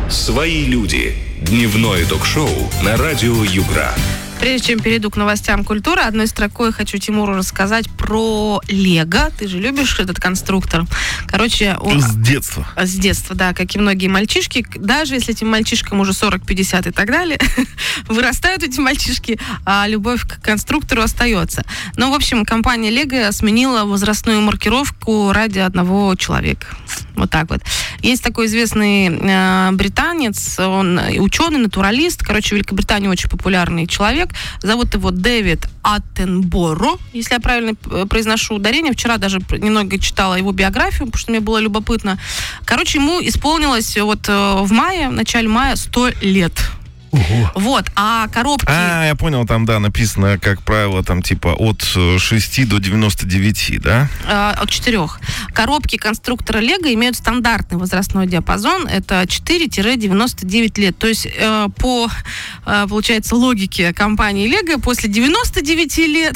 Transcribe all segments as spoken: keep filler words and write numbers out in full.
«Свои люди». Дневное ток-шоу на радио Югра. Прежде чем перейду к новостям культуры, одной строкой хочу Тимуру рассказать про Лего. Ты же любишь этот конструктор. Короче, он... С детства. С детства, да, как и многие мальчишки. Даже если этим мальчишкам уже сорок, пятьдесят и так далее, вырастают эти мальчишки, а любовь к конструктору остается. Но, в общем, компания Лего сменила возрастную маркировку ради одного человека. Вот так вот. Есть такой известный э, британец, он ученый, натуралист. Короче, в Великобритании очень популярный человек. Зовут его Дэвид Аттенборо, если я правильно произношу ударение. Вчера даже немного читала его биографию, потому что мне было любопытно. Короче, ему исполнилось вот в мае, в начале мая сто лет. Ого. Вот, а коробки... А, я понял, там, да, написано, как правило, там, типа, от шести до девяноста девяти, да? Э, от четырех. Коробки конструктора Лего имеют стандартный возрастной диапазон, это четыре-девяносто девять лет. То есть, э, по, э, получается, логике компании Лего, после девяноста девяти лет,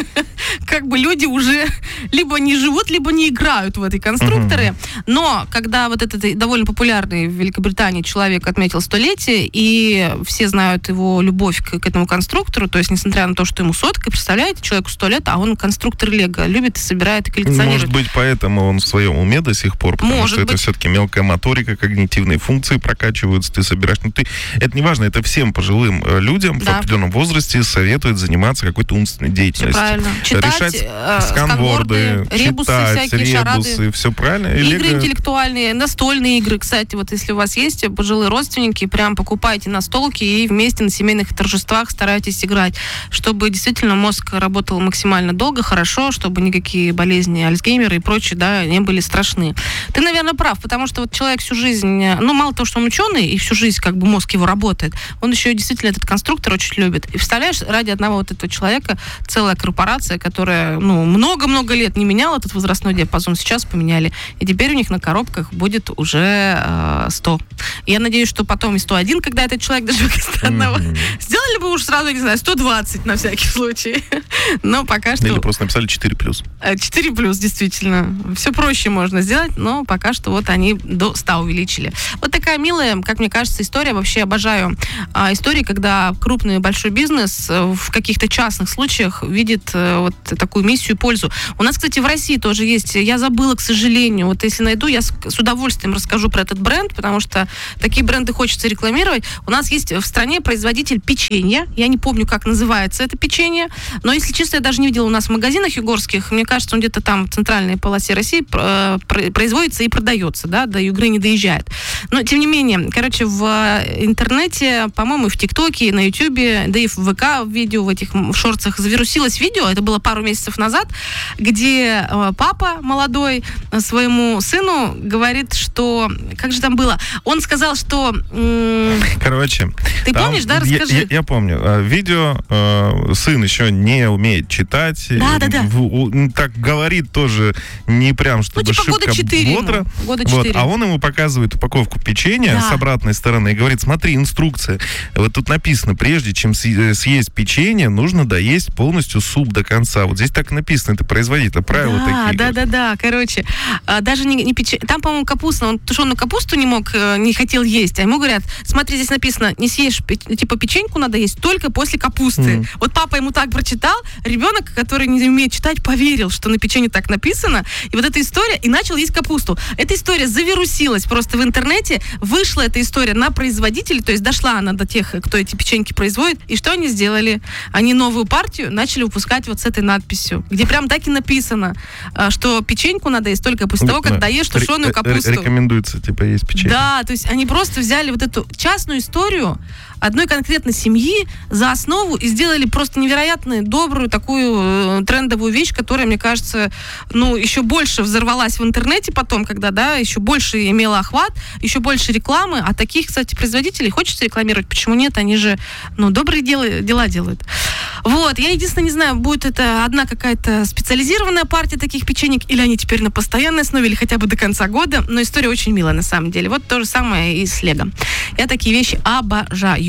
как бы люди уже либо не живут, либо не играют в эти конструкторы. Но, когда вот этот довольно популярный в Великобритании человек отметил столетие, и все знают его любовь к, к этому конструктору, то есть, несмотря на то, что ему сотка, представляете, человеку сто лет, а он конструктор Лего любит и собирает, и коллекционирует. Может быть, поэтому он в своем уме до сих пор, потому Может что быть. это все-таки мелкая моторика, когнитивные функции прокачиваются, ты собираешь. Ну, ты... Это не важно, это всем пожилым людям Да. в определенном возрасте советуют заниматься какой-то умственной деятельностью. Все правильно. Читать, Решать э, сканворды, ребусы читать, всякие, ребусы, шарады. все правильно. И Игры Лего- интеллектуальные, настольные игры, кстати, вот если у вас есть пожилые родственники, прям покупайте настолки и вместе на семейных торжествах старайтесь играть, чтобы действительно мозг работал максимально долго, хорошо, чтобы никакие болезни Альцгеймера и прочее, да, не были страшны. Ты, наверное, прав, потому что вот человек всю жизнь, ну, мало того, что он ученый, и всю жизнь как бы мозг его работает, он еще и действительно этот конструктор очень любит. И представляешь, ради одного вот этого человека целая корпорация, которая, ну, много-много лет не меняла этот возрастной диапазон, сейчас поменяли. И теперь у них на коробках будет уже э, сто. И я надеюсь, что потом и сто один, когда этот человек доживет до одного. Mm-hmm. Сделали бы уж сразу, не знаю, сто двадцать на всякий случай. Но пока что... Или просто написали четыре плюс. четыре плюс, действительно. Все проще можно сделать, но пока что вот они до ста увеличили. Вот такая милая, как мне кажется, история. Вообще обожаю а, истории, когда крупный большой бизнес в каких-то частных случаях видит а, вот такую миссию и пользу. У нас, кстати, в России тоже есть. Я забыла, к сожалению. Вот если найду, я с, с удовольствием расскажу про этот бренд, потому что такие бренды хочется рекламировать. У нас есть в стране производитель печенья. Я не помню, как называется это печенье, но, если честно, я даже не видела у нас в магазинах югорских. Мне кажется, он где-то там в центральной полосе России э, производится и продается, да, до Югры не доезжает. Но, тем не менее, короче, в интернете, по-моему, и в ТикТоке, и на Ютубе, да и в ВК в видео, в этих в шортсах завирусилось видео, это было пару месяцев назад, где э, папа молодой своему сыну говорит, что... Как же там было? Он сказал, что... М- Короче... Ты там, помнишь, да? Я, Расскажи. я, я помню. Видео э, сын еще не умеет читать. Да, да, да. В, так говорит тоже не прям, чтобы ну, типа шибко года четыре бодро. ему. Года Вот, четыре. а он ему показывает упаковку печенья Да. с обратной стороны и говорит, смотри, инструкция. Вот тут написано, прежде чем съесть печенье, нужно доесть полностью суп до конца. Вот здесь так и написано, это производитель, правила да, такие. Да, да, да, короче, даже не, не печенье, там, по-моему, капуста, он тушеную капусту не мог, не хотел есть, а ему говорят, смотри, здесь написано, не съешь, типа, печеньку надо есть только после капусты. Mm. Вот папа ему так прочитал, ребенок, который не умеет читать, поверил, что на печенье так написано, и вот эта история, и начал есть капусту. Эта история завирусилась просто в интернете, вышла эта история на производителей, то есть дошла она до тех, кто эти печеньки производит, и что они сделали? Они новую партию начали выпускать вот с этой надписью, где прям так и написано, что печеньку надо есть только после того, как доешь тушеную капусту. Рекомендуется, типа, есть печенье. Да, то есть они просто взяли вот эту частную историю одной конкретной семьи за основу и сделали просто невероятно добрую такую э, трендовую вещь, которая, мне кажется, ну, еще больше взорвалась в интернете потом, когда, да, еще больше имела охват, еще больше рекламы, а таких, кстати, производителей хочется рекламировать, почему нет, они же, ну, добрые дела, дела делают. Вот, я единственное не знаю, будет это одна какая-то специализированная партия таких печенек, или они теперь на постоянной основе, или хотя бы до конца года, но история очень милая на самом деле. Вот то же самое и с Лего. Я такие вещи обожаю.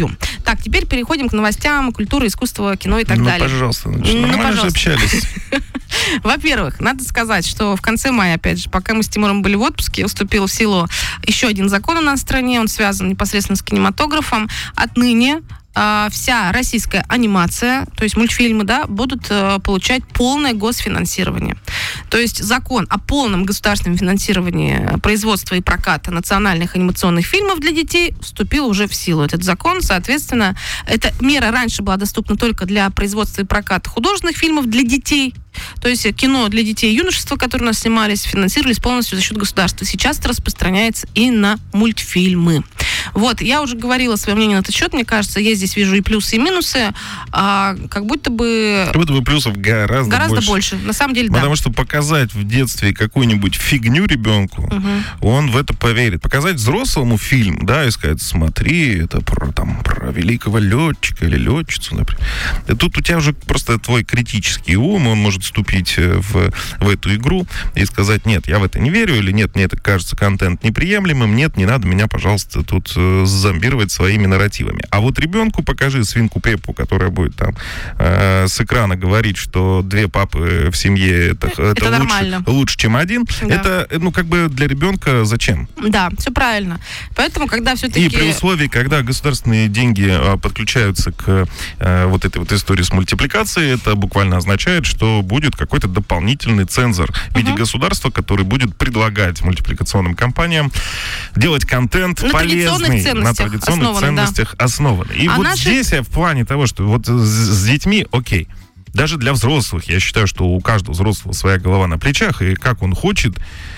Так, теперь переходим к новостям культуры, искусства, кино и так ну, далее. Пожалуйста, значит, Ну, нормально же пожалуйста. общались. Во-первых, надо сказать, что в конце мая, опять же, пока мы с Тимуром были в отпуске, вступил в силу еще один закон у нас в стране, он связан непосредственно с кинематографом. Отныне э, вся российская анимация, то есть мультфильмы, да, будут э, получать полное госфинансирование. То есть закон о полном государственном финансировании производства и проката национальных анимационных фильмов для детей вступил уже в силу. Этот закон, соответственно, эта мера раньше была доступна только для производства и проката художественных фильмов для детей. То есть кино для детей и юношества, которые у нас снимались, финансировались полностью за счет государства. Сейчас это распространяется и на мультфильмы. Вот, я уже говорила свое мнение на этот счет. Мне кажется, я здесь вижу и плюсы, и минусы. А, как будто бы... Как будто бы плюсов гораздо, Гораздо больше. больше. На самом деле, Потому да. что показать в детстве какую-нибудь фигню ребенку, Угу. он в это поверит. Показать взрослому фильм, да, и сказать, смотри, это про, там, про великого летчика или летчицу, например. И тут у тебя уже просто твой критический ум, он может вступить в, в эту игру и сказать, нет, я в это не верю, или нет, мне это кажется контент неприемлемым, нет, не надо меня, пожалуйста, тут э, зомбировать своими нарративами. А вот ребенку покажи свинку Пеппу, которая будет там э, с экрана говорить, что две папы в семье это, это, Это лучше, нормально. лучше, чем один. Да. Это, ну, как бы для ребенка зачем? Да, все правильно. Поэтому, когда все-таки... И при условии, когда государственные деньги а, подключаются к а, вот этой вот истории с мультипликацией, это буквально означает, что будет какой-то дополнительный цензор в виде Мгм. государства, который будет предлагать мультипликационным компаниям делать контент На традиционных полезный, ценностях на традиционных основанный, да. ценностях основанный. И А вот наши- здесь я в плане того, что вот с, с детьми, окей, даже для взрослых, я считаю, что у каждого взрослого своя голова на плечах, и как он хочет,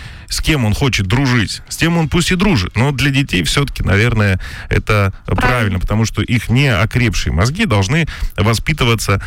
с кем он хочет дружить, с тем он пусть и дружит. Но для детей все-таки, наверное, это правильно, Правильно. потому что их неокрепшие мозги должны воспитываться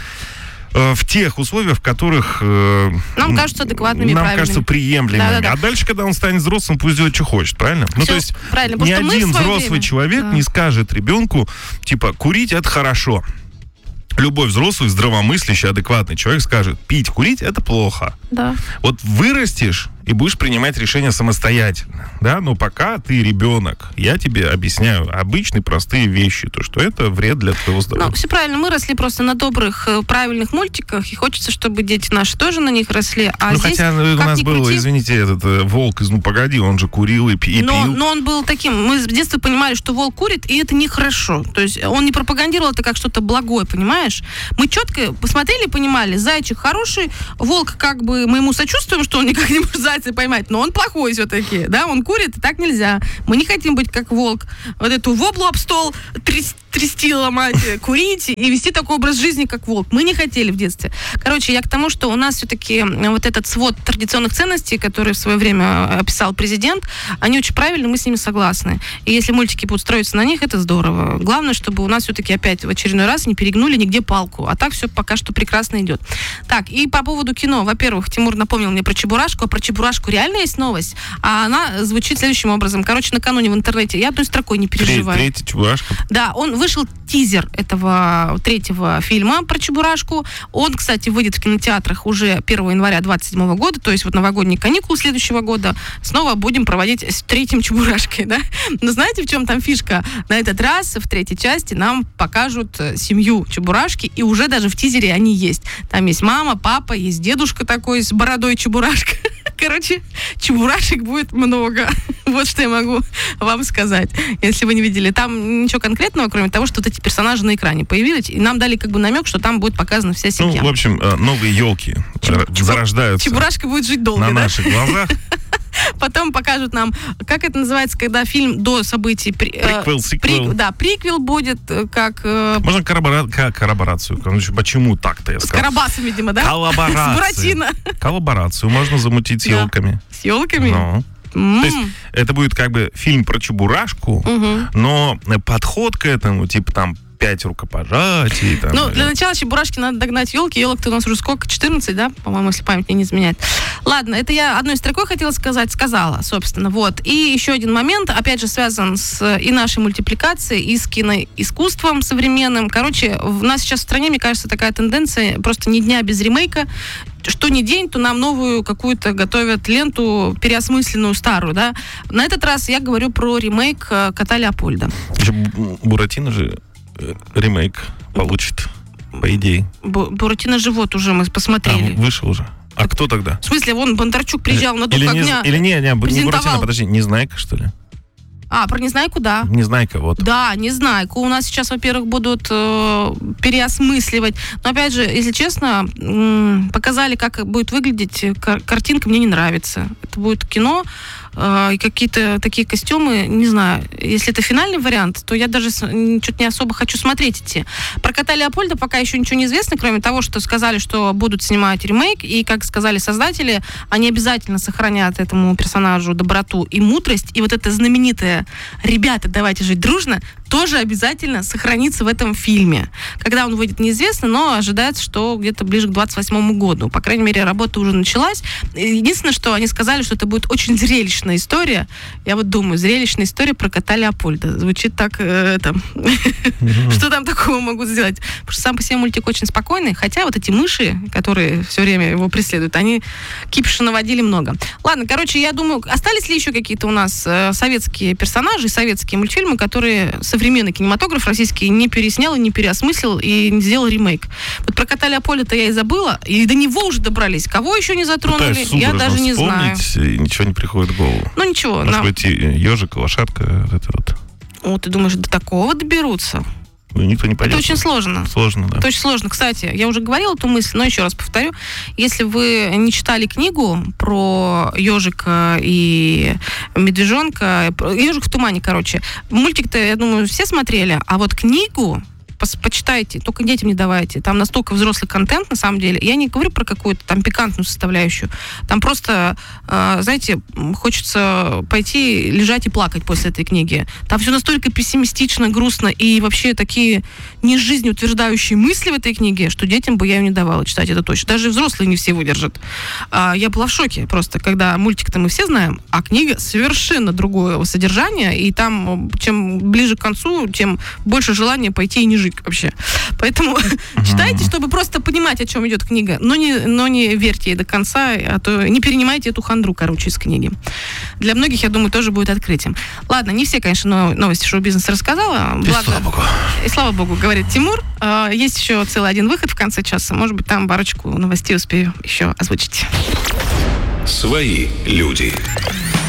э, в тех условиях, в которых э, Нам кажутся адекватными и нам правильными. кажется приемлемыми. Да-да-да. А дальше, когда он станет взрослым, пусть делает, что хочет, правильно? Ну, Всё то есть правильно, ни потому что мы один в своё взрослый время- человек Да. не скажет ребенку, типа, курить это хорошо. Любой взрослый, здравомыслящий, адекватный человек скажет, пить, курить это плохо. Да. Вот вырастешь и будешь принимать решения самостоятельно, да, но пока ты ребенок, я тебе объясняю обычные простые вещи, то, что это вред для твоего здоровья. Ну, все правильно. Мы росли просто на добрых, э, правильных мультиках, и хочется, чтобы дети наши тоже на них росли. А ну, здесь, хотя ну, у как нас ни был, крути, извините, этот э, волк из «Ну, погоди», он же курил и, пи- и но, пил. но он был таким, мы с детства понимали, что волк курит, и это нехорошо. То есть он не пропагандировал это как что-то благое, понимаешь? Мы четко посмотрели и понимали, зайчик хороший, волк как бы, мы ему сочувствуем, что он никак не может зайца поймать, но он плохой все-таки, да, он курит, и так нельзя. Мы не хотим быть как волк, вот эту воблу об стол тряс- трясти, ломать, курить и вести такой образ жизни, как волк. Мы не хотели в детстве. Короче, я к тому, что у нас все-таки вот этот свод традиционных ценностей, который в свое время описал президент, они очень правильны, мы с ними согласны. И если мультики будут строиться на них, это здорово. Главное, чтобы у нас все-таки опять в очередной раз не перегнули нигде палку. А так все пока что прекрасно идет. Так, и по поводу кино. Во-первых, Тимур напомнил мне про Чебурашку, а про Чебурашку реально есть новость. А она звучит следующим образом. Короче, накануне в интернете я одной строкой не переживаю. Треть- Третий Чебурашка. Да, он вышел тизер этого третьего фильма про Чебурашку. Он, кстати, выйдет в кинотеатрах уже первого января двадцать седьмого года, то есть вот новогодние каникулы следующего года. Снова будем проводить с третьим Чебурашкой, да? Но знаете, в чем там фишка? На этот раз в третьей части нам покажут э, семью Чебурашки, и уже даже в тизере они есть. Там есть мама, папа, есть дедушка такой с бородой Чебурашка. Короче, чебурашек будет много. Вот что я могу вам сказать, если вы не видели. Там ничего конкретного, кроме того, что вот эти персонажи на экране появились, и нам дали как бы намек, что там будет показана вся Ну, семья. в общем, э, новые елки Чебу- чебу- зарождаются Чебурашка будет жить долго, на да? наших глазах. Потом покажут нам, как это называется, когда фильм до событий... при- э, Приквел, сиквел. прик- да, приквел будет, э, как... э, Можно корробора- ка- корроборацию. Короче, почему так-то я с сказал? Карабасом, видимо, да? С Коллаборацию. Буратино. Коллаборацию можно замутить с Да. елками. С елками. Ну. М. То есть это будет как бы фильм про Чебурашку, Мгм. но подход к этому, типа там пять рукопожатий. Там, Ну, для э, начала Чебурашки надо догнать елки. Елок-то у нас уже сколько? четырнадцать, да? По-моему, если память мне не изменяет. Ладно, это я одной строкой хотела сказать, сказала, собственно, вот. И еще один момент, опять же, связан с и нашей мультипликацией, и с киноискусством современным. Короче, у нас сейчас в стране, мне кажется, такая тенденция, просто ни дня без ремейка. Что ни день, то нам новую какую-то готовят ленту, переосмысленную, старую, да. На этот раз я говорю про ремейк э, «Кота Леопольда». еще Бу- Буратино же ремейк получит, по идее. Бу- Буратино живот уже мы А, посмотрели. вышел уже. А кто тогда? В смысле, вон Бондарчук приезжал на Или дух не, огня. или не, не, не презентовал. Буратино, подожди, Незнайка, что ли? А, про Незнайку, да. Незнайка, вот. Да, Незнайку. У нас сейчас, во-первых, будут э, переосмысливать. Но, опять же, если честно, м- показали, как будет выглядеть кар- картинка, мне не нравится. Это будет кино, э, и какие-то такие костюмы, не знаю. Если это финальный вариант, то я даже с- что-то не особо хочу смотреть идти. Про кота Леопольда пока еще ничего не известно, кроме того, что сказали, что будут снимать ремейк, и, как сказали создатели, они обязательно сохранят этому персонажу доброту и мудрость, и вот это знаменитое «Ребята, давайте жить дружно» тоже обязательно сохранится в этом фильме. Когда он выйдет, неизвестно, но ожидается, что где-то ближе к двадцать восьмому году. По крайней мере, работа уже началась. Единственное, что они сказали, что это будет очень зрелищная история. Я вот думаю, зрелищная история про кота Леопольда. Звучит так, э, там, что там такого могут сделать? Потому что сам по себе мультик очень спокойный, хотя вот эти мыши, которые все время его преследуют, они кипиша наводили много. Ладно, короче, я думаю, остались ли еще какие-то у нас э, советские персонажи, советские мультфильмы, которые современный кинематограф российский не переснял и не переосмыслил и не сделал ремейк. Вот про кота Леопольда-то я и забыла, и до него уже добрались. Кого еще не затронули, Пытаюсь я даже не знаю. вспомнить, и ничего не приходит в голову. Ну ничего. Может нам- быть, и ежик, лошадка, вот это вот. О, ты думаешь, до такого доберутся? Ну, никто не пойдет. Это очень сложно. Сложно, да. Это очень сложно. Кстати, я уже говорила эту мысль, но еще раз повторю. Если вы не читали книгу про ежика и медвежонка, ежик в тумане, короче, мультик-то, я думаю, все смотрели, а вот книгу пос- почитайте, только детям не давайте. Там настолько взрослый контент, на самом деле. Я не говорю про какую-то там пикантную составляющую. Там просто, э, знаете, хочется пойти лежать и плакать после этой книги. Там все настолько пессимистично, грустно и вообще такие не жизнеутверждающие мысли в этой книге, что детям бы я ее не давала читать, это точно. Даже взрослые не все выдержат. А, я была в шоке просто, когда мультик-то мы все знаем, а книга совершенно другое содержание, и там чем ближе к концу, тем больше желания пойти и не жить вообще. Поэтому читайте, чтобы просто понимать, о чем идет книга, но не, но не верьте ей до конца, а то не перенимайте эту хандру, короче, из книги. Для многих, я думаю, тоже будет открытием. Ладно, не все, конечно, новости шоу-бизнеса рассказала. И Благо- слава богу. и слава богу, говорит Тимур. А, Есть еще целый один выход в конце часа. Может быть, там парочку новостей успею еще озвучить. Свои люди.